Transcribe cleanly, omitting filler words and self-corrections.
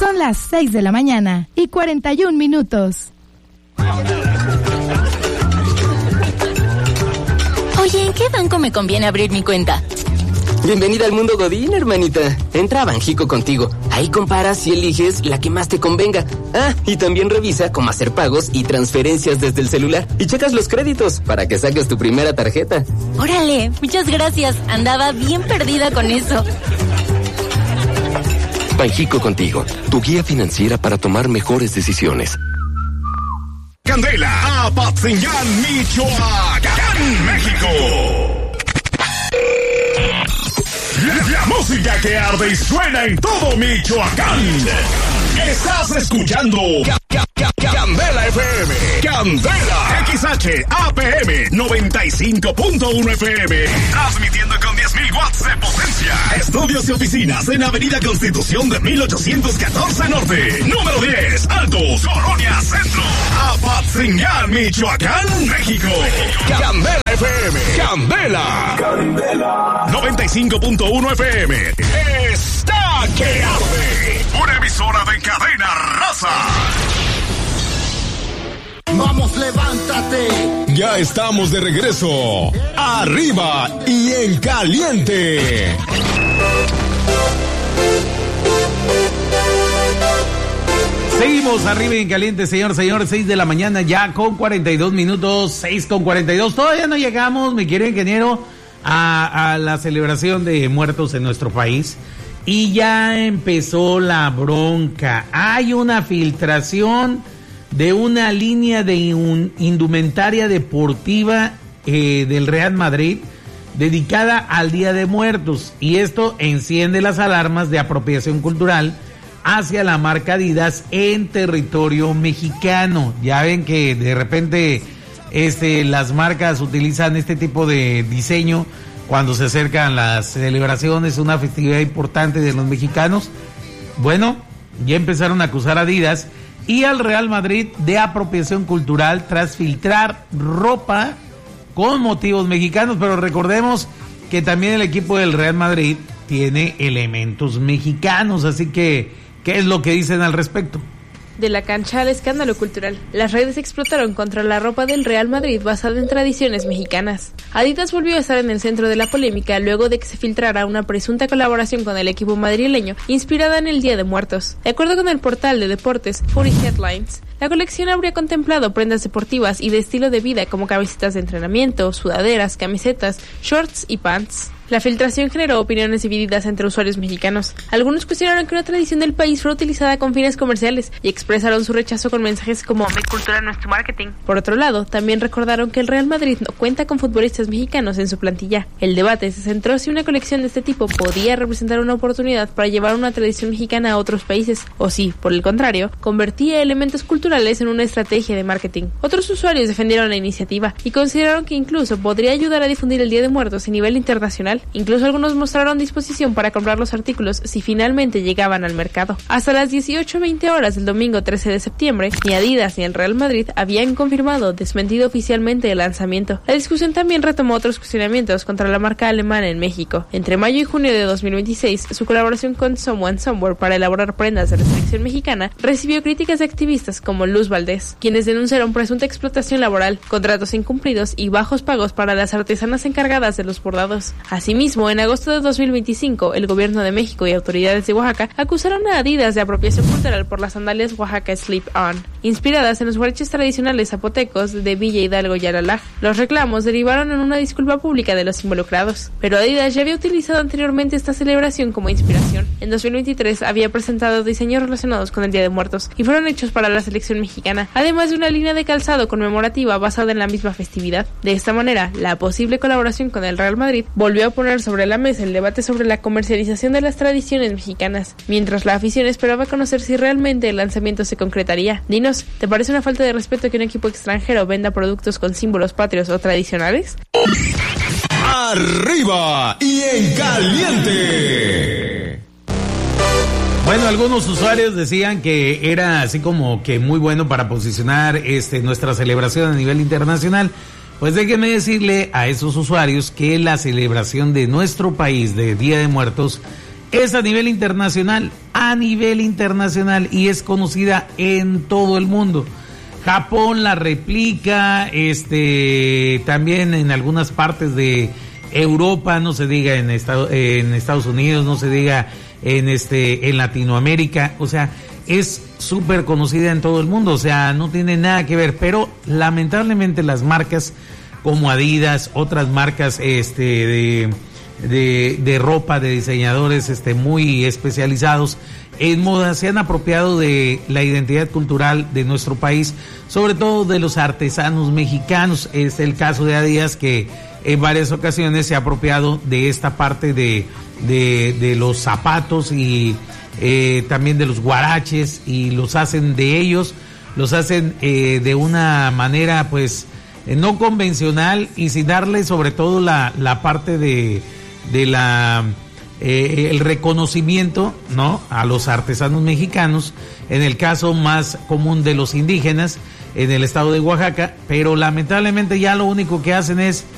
Son las 6 de la mañana y 41 minutos. Oye, ¿en qué banco me conviene abrir mi cuenta? Bienvenida al mundo Godín, hermanita. Entra a Banjico Contigo. Ahí comparas y eliges la que más te convenga. Ah, y también revisa cómo hacer pagos y transferencias desde el celular. Y checas los créditos para que saques tu primera tarjeta. Órale, muchas gracias. Andaba bien perdida con eso. Banjico Contigo, tu guía financiera para tomar mejores decisiones. Candela, Apatzingán, Michoacán, México. La música que arde y suena en todo Michoacán. Estás escuchando Candela FM. Candela XH APM 95.1 FM. Transmitiendo con 10.000 watts de potencia. Estudios y oficinas en Avenida Constitución de 1814 Norte. Número 10, Altos, Colonia Centro. Apatzingán, Michoacán, México. Candela FM. Candela. 95.1 FM. Está que arde. Una emisora de cadena raza. Vamos, levántate. Ya estamos de regreso. Arriba y en caliente. Seguimos arriba y en caliente, señor, 6 de la mañana ya con 42 minutos, 6:42. Todavía no llegamos, mi querido ingeniero, a la celebración de muertos en nuestro país. Y ya empezó la bronca. Hay una filtración de una línea de indumentaria deportiva del Real Madrid dedicada al Día de Muertos. Y esto enciende las alarmas de apropiación cultural hacia la marca Adidas en territorio mexicano. Ya ven que de repente las marcas utilizan este tipo de diseño cuando se acercan las celebraciones, una festividad importante de los mexicanos. Bueno, ya empezaron a acusar a Adidas y al Real Madrid de apropiación cultural tras filtrar ropa con motivos mexicanos, pero recordemos que también el equipo del Real Madrid tiene elementos mexicanos, así que, ¿qué es lo que dicen al respecto? De la cancha al escándalo cultural, las redes explotaron contra la ropa del Real Madrid basada en tradiciones mexicanas. Adidas volvió a estar en el centro de la polémica luego de que se filtrara una presunta colaboración con el equipo madrileño inspirada en el Día de Muertos. De acuerdo con el portal de deportes 40 Headlines, la colección habría contemplado prendas deportivas y de estilo de vida como camisetas de entrenamiento, sudaderas, camisetas, shorts y pants. La filtración generó opiniones divididas entre usuarios mexicanos. Algunos cuestionaron que una tradición del país fuera utilizada con fines comerciales y expresaron su rechazo con mensajes como "Mi cultura no es tu marketing". Por otro lado, también recordaron que el Real Madrid no cuenta con futbolistas mexicanos en su plantilla. El debate se centró si una colección de este tipo podía representar una oportunidad para llevar una tradición mexicana a otros países, o si, por el contrario, convertía elementos culturales en una estrategia de marketing. Otros usuarios defendieron la iniciativa y consideraron que incluso podría ayudar a difundir el Día de Muertos a nivel internacional. Incluso algunos mostraron disposición para comprar los artículos si finalmente llegaban al mercado. Hasta las 18:20 horas del domingo 13 de septiembre, ni Adidas ni el Real Madrid habían confirmado o desmentido oficialmente el lanzamiento. La discusión también retomó otros cuestionamientos contra la marca alemana en México. Entre mayo y junio de 2026, su colaboración con Someone Somewhere para elaborar prendas de la selección mexicana recibió críticas de activistas como Luz Valdés, quienes denunciaron presunta explotación laboral, contratos incumplidos y bajos pagos para las artesanas encargadas de los bordados. Asimismo, en agosto de 2025, el gobierno de México y autoridades de Oaxaca acusaron a Adidas de apropiación cultural por las sandalias Oaxaca Sleep On, inspiradas en los huarches tradicionales zapotecos de Villa Hidalgo y Alalaj. Los reclamos derivaron en una disculpa pública de los involucrados, pero Adidas ya había utilizado anteriormente esta celebración como inspiración. En 2023 había presentado diseños relacionados con el Día de Muertos y fueron hechos para la selección mexicana, además de una línea de calzado conmemorativa basada en la misma festividad. De esta manera, la posible colaboración con el Real Madrid volvió a poner sobre la mesa el debate sobre la comercialización de las tradiciones mexicanas, mientras la afición esperaba conocer si realmente el lanzamiento se concretaría. Dinos, ¿te parece una falta de respeto que un equipo extranjero venda productos con símbolos patrios o tradicionales? Arriba y en caliente. Bueno, algunos usuarios decían que era así como que muy bueno para posicionar nuestra celebración a nivel internacional. Pues déjeme decirle a esos usuarios que la celebración de nuestro país de Día de Muertos es a nivel internacional. a nivel internacional y es conocida en todo el mundo. Japón la replica, también en algunas partes de Europa, no se diga en Estados Unidos, no se diga en Latinoamérica, o sea, es súper conocida en todo el mundo, o sea, no tiene nada que ver, pero lamentablemente las marcas como Adidas, otras marcas de ropa de diseñadores muy especializados en moda se han apropiado de la identidad cultural de nuestro país, sobre todo de los artesanos mexicanos. Es el caso de Adidas, que en varias ocasiones se ha apropiado de esta parte de los zapatos y también de los guaraches, y los hacen de una manera pues no convencional y sin darle sobre todo la parte de la el reconocimiento, ¿no?, a los artesanos mexicanos, en el caso más común de los indígenas en el estado de Oaxaca, pero lamentablemente ya lo único que hacen es